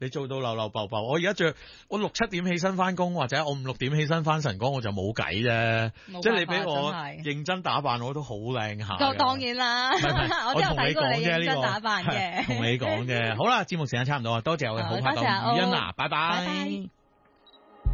你做到流流爆爆，我而家着我6、7點起身翻工，或者我5、6點起身翻晨光，我就冇計啫。即係你俾我認真打扮，我都好靚下。 當然啦，我都有睇過你認真打扮嘅。 同你講嘅，好啦，節目時間差唔多啊，多謝我嘅好拍檔余欣娜，拜拜。